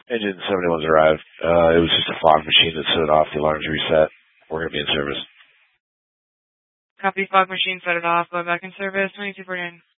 Engine 71's arrived. It was just a fog machine that set it off. The alarm's reset. We're going to be in service. Copy, fog machine, set it off. Go back in service. 2249.